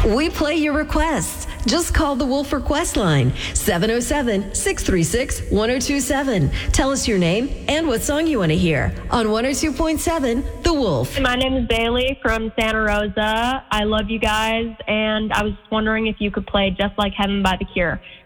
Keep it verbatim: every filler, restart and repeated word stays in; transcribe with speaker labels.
Speaker 1: We play your requests. Just call the Wolf Request line, seven oh seven, six three six, one oh two seven. Tell us your name and what song you want to hear on one oh two point seven The Wolf.
Speaker 2: My name is Bailey from Santa Rosa. I love you guys, and I was just wondering if you could play Just Like Heaven by The Cure.